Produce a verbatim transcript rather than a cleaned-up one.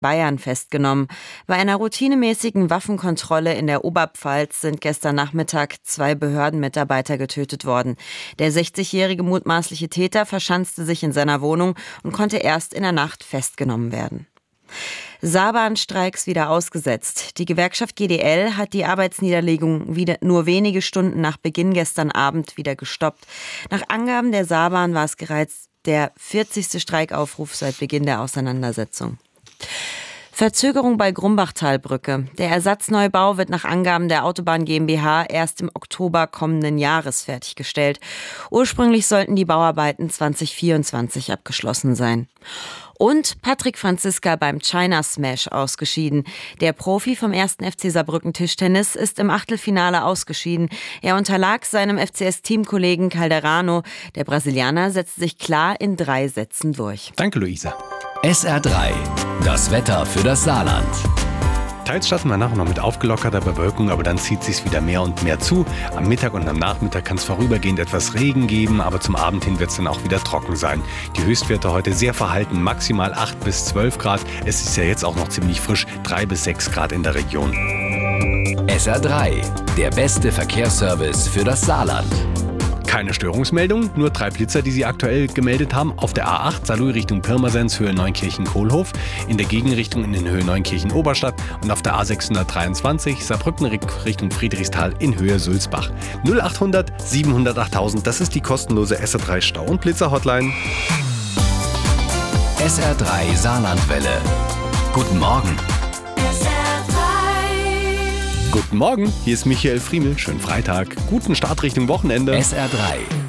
Bayern festgenommen. Bei einer routinemäßigen Waffenkontrolle in der Oberpfalz sind gestern Nachmittag zwei Behördenmitarbeiter getötet worden. Der sechzigjährige mutmaßliche Täter verschanzte sich in seiner Wohnung und konnte erst in der Nacht festgenommen werden. Saarbahnstreiks wieder ausgesetzt. Die Gewerkschaft G D L hat die Arbeitsniederlegung wieder nur wenige Stunden nach Beginn gestern Abend wieder gestoppt. Nach Angaben der Saarbahn war es bereits der vierzigste Streikaufruf seit Beginn der Auseinandersetzung. Verzögerung bei Grumbachtalbrücke. Der Ersatzneubau wird nach Angaben der Autobahn GmbH erst im Oktober kommenden Jahres fertiggestellt. Ursprünglich sollten die Bauarbeiten zwanzig vierundzwanzig abgeschlossen sein. Und Patrick Franziska beim China Smash ausgeschieden. Der Profi vom ersten F C Saarbrücken Tischtennis ist im Achtelfinale ausgeschieden. Er unterlag seinem F C S-Teamkollegen Calderano. Der Brasilianer setzte sich klar in drei Sätzen durch. Danke, Luisa. S R drei, das Wetter für das Saarland. Teils starten wir nachher noch mit aufgelockerter Bewölkung, aber dann zieht sich's wieder mehr und mehr zu. Am Mittag und am Nachmittag kann es vorübergehend etwas Regen geben, aber zum Abend hin wird es dann auch wieder trocken sein. Die Höchstwerte heute sehr verhalten, maximal acht bis zwölf Grad. Es ist ja jetzt auch noch ziemlich frisch, drei bis sechs Grad in der Region. S R drei, der beste Verkehrsservice für das Saarland. Keine Störungsmeldung, nur drei Blitzer, die sie aktuell gemeldet haben. Auf der A acht Saarlouis Richtung Pirmasens, Höhe Neunkirchen-Kohlhof, in der Gegenrichtung in Höhe Neunkirchen-Oberstadt und auf der A sechshundertdreiundzwanzig Saarbrücken Richtung Friedrichsthal in Höhe Sulzbach. null achthundert siebenhundert achttausend, das ist die kostenlose S R drei Stau- und Blitzer-Hotline. S R drei Saarlandwelle. Guten Morgen. Guten Morgen, hier ist Michael Friemel. Schönen Freitag. Guten Start Richtung Wochenende. S R drei.